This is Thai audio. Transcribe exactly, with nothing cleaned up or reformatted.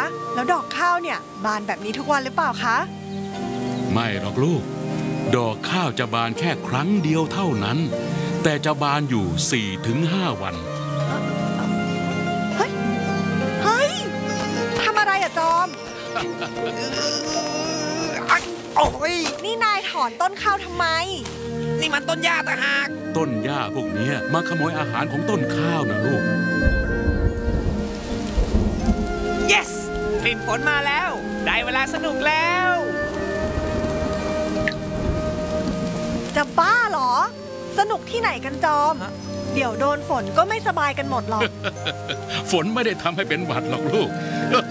แล้วดอกข้าวเนี่ยบานแบบนี้ทุกวันหรือเปล่าคะไม่หรอกลูกดอกข้าวจะบานแค่ครั้งเดียวเท่านั้นแต่จะบานอยู่ สี่ถึงห้า วันเฮ้ยเฮ้ยทำอะไรอะจอมโอ้ยนี่นายถอนต้นข้าวทำไมนี่มันต้นหญ้าต่างหากต้นหญ้าพวกนี้มาขโมยอาหารของต้นข้าวนะลูก yes กลิ่นฝนมาแล้วได้เวลาสนุกแล้วจะบ้าเหรอสนุกที่ไหนกันจอมเดี๋ยวโดนฝนก็ไม่สบายกันหมดหรอกฝนไม่ได้ทำให้เป็นหวัดหรอกลูก